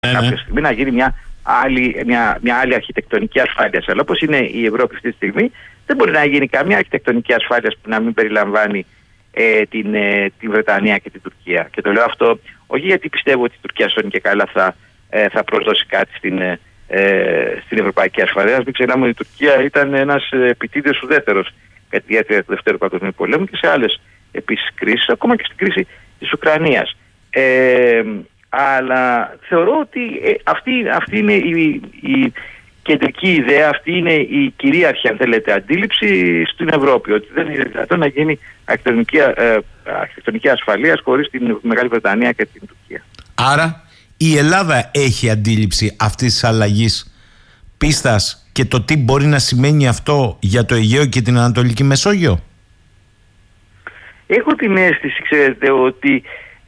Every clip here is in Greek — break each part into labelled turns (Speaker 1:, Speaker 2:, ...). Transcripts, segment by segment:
Speaker 1: κάποια στιγμή να γίνει μια άλλη αρχιτεκτονική ασφάλειας. Αλλά όπως είναι η Ευρώπη αυτή τη στιγμή, δεν μπορεί να γίνει καμία αρχιτεκτονική ασφάλειας που να μην περιλαμβάνει την Βρετανία και την Τουρκία. Και το λέω αυτό όχι γιατί πιστεύω ότι η Τουρκία σώνει και καλά θα προσδώσει κάτι στην ευρωπαϊκή ασφαλεία. Μην ξεχνάμε ότι η Τουρκία ήταν ένας επιτίδιος ουδέτερος κατά τη διάρκεια του Δευτέρου Παγκοσμίου Πολέμου και σε άλλες επίσης κρίσεις, ακόμα και στην κρίση της Ουκρανίας. Αλλά θεωρώ ότι αυτή είναι η κεντρική ιδέα, αυτή είναι η κυρίαρχη, αν θέλετε, αντίληψη στην Ευρώπη, ότι δεν είναι δυνατόν να γίνει αρχιτεκτονική ασφαλείας χωρίς την Μεγάλη Βρετανία και την Τουρκία.
Speaker 2: Άρα η Ελλάδα έχει αντίληψη αυτής της αλλαγής πίστας και το τι μπορεί να σημαίνει αυτό για το Αιγαίο και την Ανατολική Μεσόγειο?
Speaker 1: Έχω την αίσθηση, ξέρετε, ότι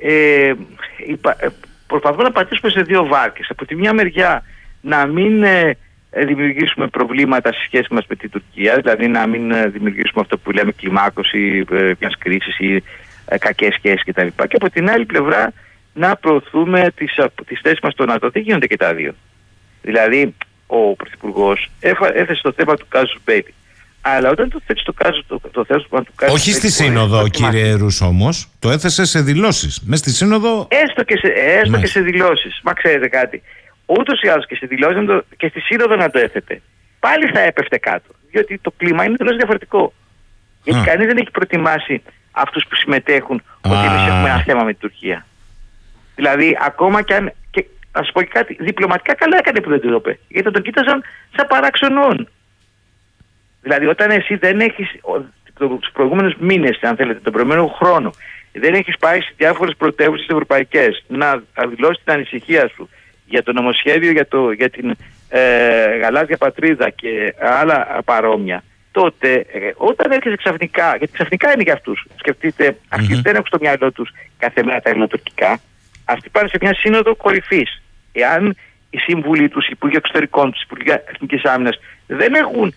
Speaker 1: προσπαθούμε να πατήσουμε σε δύο βάρκες. Από τη μια μεριά να μην δημιουργήσουμε προβλήματα στη σχέση μας με την Τουρκία, δηλαδή να μην δημιουργήσουμε αυτό που λέμε κλιμάκωση μιας κρίσης ή κακές σχέσεις κτλ. Και από την άλλη πλευρά να προωθούμε τις θέσεις μας στο ΝΑΤΟ. Δεν γίνονται και τα δύο. Δηλαδή ο Πρωθυπουργός έθεσε το θέμα του κάζου Μπέιλι. Αλλά όταν το θέτει το θέμα του κάζου.
Speaker 2: Όχι στη Σύνοδο, κύριε Ρούς, όμως. Το έθεσε σε δηλώσεις. Μες στη Σύνοδο.
Speaker 1: Έστω και σε δηλώσεις. Μα ξέρετε κάτι. Ούτως ή άλλως και στη δηλώσεις και στη Σύνοδο να το έθετε. Πάλι θα έπεφτε κάτω. Διότι το κλίμα είναι τελείως διαφορετικό. Γιατί κανείς δεν έχει προετοιμάσει αυτούς που συμμετέχουν ότι εμείς έχουμε ένα θέμα με την Τουρκία. Δηλαδή, ακόμα και αν. Και να σας πω και κάτι, διπλωματικά καλά έκανε που δεν το είπε. Γιατί τον κοίταζαν σαν παράξενον. Δηλαδή, όταν εσύ δεν έχεις τους προηγούμενους μήνες, αν θέλετε, τον προηγούμενο χρόνο, δεν έχεις πάει σε διάφορες πρωτεύουσες ευρωπαϊκές να δηλώσεις την ανησυχία σου για το νομοσχέδιο για την γαλάζια πατρίδα και άλλα παρόμοια, τότε όταν έρχεσαι ξαφνικά, γιατί ξαφνικά είναι για αυτούς, σκεφτείτε, αυτοί δεν έχουν στο μυαλό τους κάθε μέρα τα ελληνοτουρκικά, αυτοί πάνε σε μια σύνοδο κορυφής. Εάν οι σύμβουλοι τους, οι υπουργοί εξωτερικών τους, οι υπουργοί εθνικής άμυνας δεν έχουν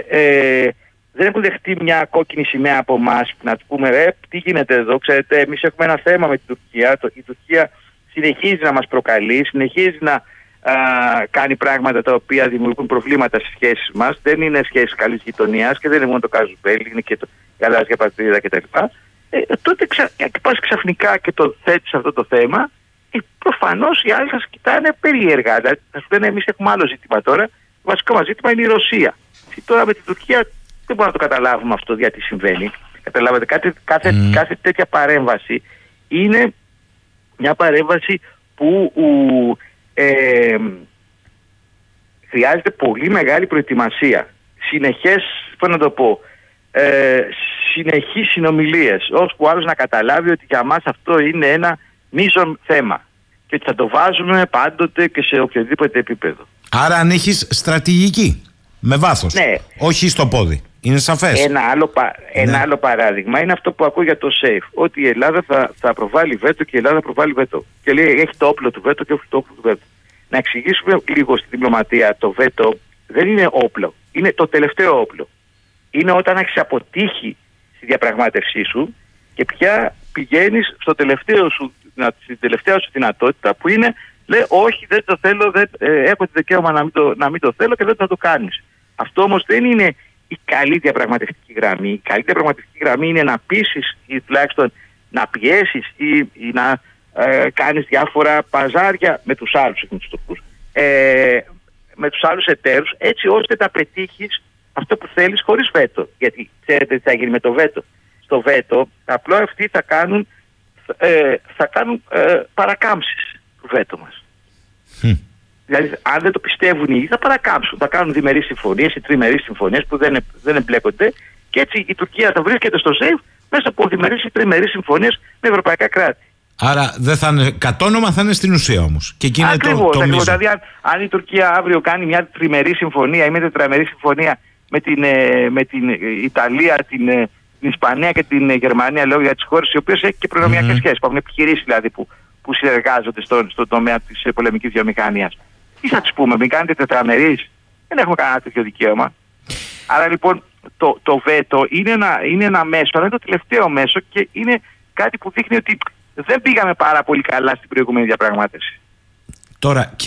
Speaker 1: δεχτεί μια κόκκινη σημαία από εμάς να του πούμε τι γίνεται εδώ, ξέρετε, εμείς έχουμε ένα θέμα με την Τουρκία, η Τουρκία συνεχίζει να μας προκαλεί, συνεχίζει να κάνει πράγματα τα οποία δημιουργούν προβλήματα στις σχέσεις μας, δεν είναι σχέσεις καλής γειτονίας και δεν είναι μόνο το κάζου Μπέιλι, είναι και το γαλάζια πατρίδα κτλ. Τότε πας ξαφνικά και το θέτεις αυτό το θέμα, προφανώς οι άλλοι θα σας κοιτάνε περίεργα. Δηλαδή, θα σου λένε εμείς έχουμε άλλο ζήτημα τώρα, το βασικό μας ζήτημα είναι η Ρωσία. Και τώρα με την Τουρκία δεν μπορούμε να το καταλάβουμε αυτό γιατί συμβαίνει. Καταλάβατε, κάθε τέτοια παρέμβαση είναι μια παρέμβαση που χρειάζεται πολύ μεγάλη προετοιμασία. Συνεχείς συνομιλίες, ώσπου άλλος να καταλάβει ότι για μας αυτό είναι ένα μείζον θέμα και ότι θα το βάζουμε πάντοτε και σε οποιοδήποτε επίπεδο.
Speaker 2: Άρα αν έχεις στρατηγική, με βάθος, ναι. Όχι στο πόδι. Είναι σαφές.
Speaker 1: Ένα άλλο παράδειγμα είναι αυτό που ακούω για το ΣΕΙΦ. Ότι η Ελλάδα θα προβάλλει βέτο και η Ελλάδα προβάλλει βέτο. Και λέει έχει το όπλο του βέτο και όχι το όπλο του βέτο. Να εξηγήσουμε λίγο στη διπλωματία, το βέτο δεν είναι όπλο. Είναι το τελευταίο όπλο. Είναι όταν έχεις αποτύχει στη διαπραγμάτευσή σου και πια πηγαίνεις στην τελευταία σου δυνατότητα που είναι λέει όχι δεν το θέλω, έχω το δικαίωμα να μην το θέλω και δεν θα το κάνεις. Αυτό όμως δεν είναι η καλή διαπραγματευτική γραμμή. Η καλή διαπραγματευτική γραμμή είναι να πείσεις ή τουλάχιστον να πιέσεις ή να κάνεις διάφορα παζάρια με τους άλλους με τους άλλους εταίρους έτσι ώστε να πετύχεις αυτό που θέλεις χωρίς βέτο. Γιατί ξέρετε τι θα γίνει με το βέτο. Στο βέτο απλό αυτοί θα κάνουν παρακάμψεις του βέτο μας. Δηλαδή, αν δεν το πιστεύουν οι ίδιοι, θα παρακάμψουν. Θα κάνουν διμερείς συμφωνίες ή τριμερείς συμφωνίες που δεν εμπλέκονται και έτσι η Τουρκία θα βρίσκεται στο ΣΕΙΦ μέσα από διμερείς ή τριμερείς συμφωνίες με ευρωπαϊκά κράτη.
Speaker 2: Άρα δεν θα είναι κατ' όνομα, θα είναι στην ουσία όμως. Και εκεί είναι το μείζον.
Speaker 1: Δηλαδή, αν η Τουρκία αύριο κάνει μια τριμερή συμφωνία ή μια τετραμερή συμφωνία με την Ιταλία, την Ισπανία και την Γερμανία, λέω για τις χώρες οι οποίες έχει και προνομιακές σχέσεις, υπάρχουν επιχειρήσεις δηλαδή που συνεργάζονται στον τομέα της πολεμικής βιομηχανίας. Τι θα τους πούμε, μην κάνετε τετραμερείς, δεν έχουμε κανένα τέτοιο δικαίωμα. Άρα λοιπόν το βέτο είναι ένα μέσο, αλλά είναι το τελευταίο μέσο και είναι κάτι που δείχνει ότι δεν πήγαμε πάρα πολύ καλά στην προηγούμενη διαπραγμάτευση.
Speaker 2: Τώρα,